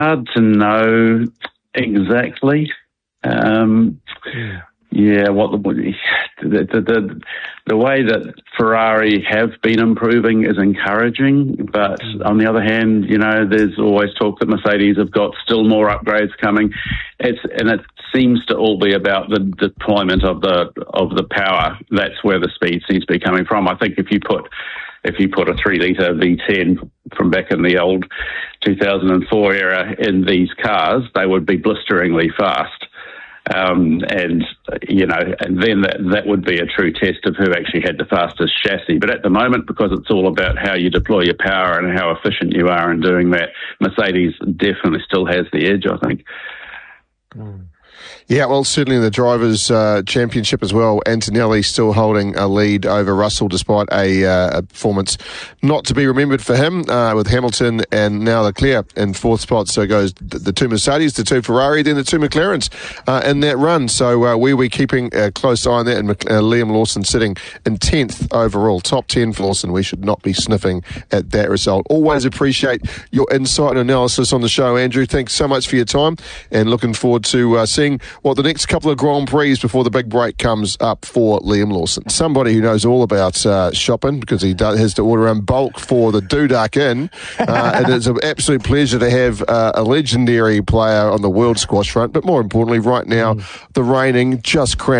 Hard to know exactly. The way that Ferrari have been improving is encouraging, but on the other hand, there's always talk that Mercedes have got still more upgrades coming. It seems to all be about the deployment of the power. That's where the speed seems to be coming from. I think if you put a 3-litre V10 from back in the old 2004 era in these cars, they would be blisteringly fast. And then that would be a true test of who actually had the fastest chassis. But at the moment, because it's all about how you deploy your power and how efficient you are in doing that, Mercedes definitely still has the edge, I think. Yeah, well, certainly in the Drivers' Championship as well, Antonelli still holding a lead over Russell despite a performance not to be remembered for him, with Hamilton and now Leclerc in fourth spot. So it goes the two Mercedes, the two Ferrari, then the two McLarens in that run. So we're keeping a close eye on that, and Liam Lawson sitting in 10th overall. Top 10 for Lawson. We should not be sniffing at that result. Always appreciate your insight and analysis on the show, Andrew. Thanks so much for your time, and looking forward to seeing what the next couple of Grand Prix before the big break comes up for Liam Lawson. Somebody who knows all about shopping, because he has to order in bulk for the Duduk Inn. And it's an absolute pleasure to have a legendary player on the world squash front, but more importantly, right now, the reigning, just crowned